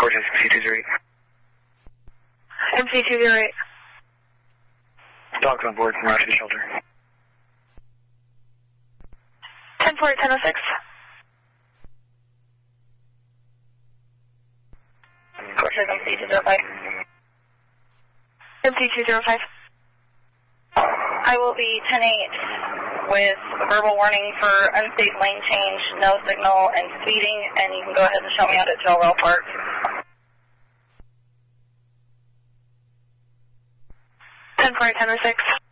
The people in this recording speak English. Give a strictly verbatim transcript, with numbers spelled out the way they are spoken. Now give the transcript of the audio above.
Cortez, M C two zero eight. M C two zero eight. Dogs on board from Roger to shelter. ten four eight, ten oh six. Cortez, M C two zero five. M C two zero five. I will be ten eight with a verbal warning for unsafe lane change, no signal, and speeding, and you can go ahead and show me out at Tellwell Park. ten four eight, ten oh six.